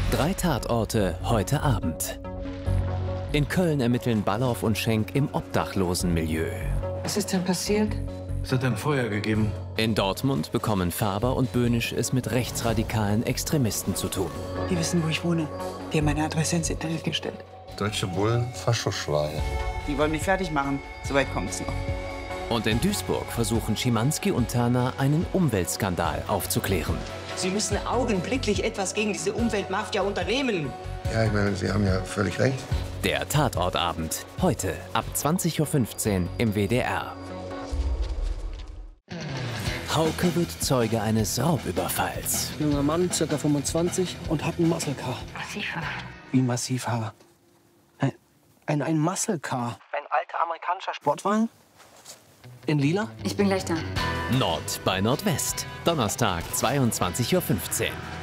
3 Tatorte heute Abend. In Köln ermitteln Ballauf und Schenk im Obdachlosenmilieu. Was ist denn passiert? Es hat ein Feuer gegeben. In Dortmund bekommen Faber und Böhnisch es mit rechtsradikalen Extremisten zu tun. Die wissen, wo ich wohne. Die haben meine Adresse ins Internet gestellt. Deutsche Bullen, Faschoschweine. Die wollen mich fertig machen. Soweit kommt's noch. Und in Duisburg versuchen Schimanski und Turner einen Umweltskandal aufzuklären. Sie müssen augenblicklich etwas gegen diese Umweltmafia unternehmen. Ja, ich meine, Sie haben ja völlig recht. Der Tatortabend. Heute ab 20:15 Uhr im WDR. Hauke wird Zeuge eines Raubüberfalls. Junger Mann, ca. 25 und hat ein Muscle Car. Massiver. Wie massiver? Ein Muscle Car. Ein alter amerikanischer Sportwagen? In lila? Ich bin gleich da. Nord bei Nordwest. Donnerstag, 22:15 Uhr.